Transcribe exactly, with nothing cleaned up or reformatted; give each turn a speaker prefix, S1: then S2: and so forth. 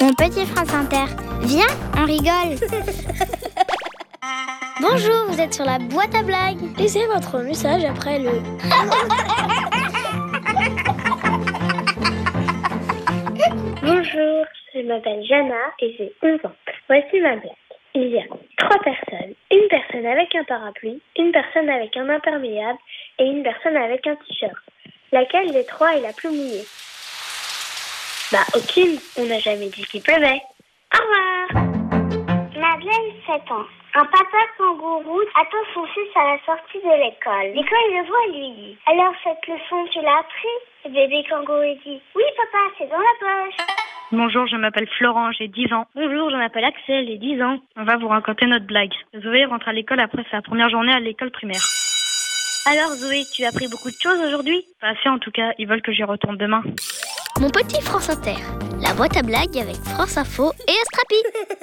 S1: Mon petit France Inter, viens, on rigole. Bonjour, vous êtes sur la boîte à blagues.
S2: Laissez votre message après le...
S3: Bonjour, je m'appelle Jana et j'ai onze ans. Voici ma blague. Il y a trois personnes. Une personne avec un parapluie, une personne avec un imperméable et une personne avec un t-shirt. Laquelle des trois est la plus mouillée? Bah aucune, on n'a jamais dit qu'il pleuvait. Au revoir.
S4: Madeleine, sept ans. Un papa kangourou attend son fils à la sortie de l'école. Et quand il le voit, il lui dit: alors cette leçon, tu l'as appris? Le bébé kangourou dit: oui papa, c'est dans la poche.
S5: Bonjour, je m'appelle Florent, j'ai dix ans.
S3: Bonjour, je m'appelle Axel, j'ai dix ans.
S5: On va vous raconter notre blague. Zoé rentre à l'école après sa première journée à l'école primaire.
S3: Alors Zoé, tu as appris beaucoup de choses aujourd'hui?
S5: Pas assez en tout cas, ils veulent que j'y retourne demain.
S1: Mon petit France Inter, la boîte à blagues avec France Info et Astrapi.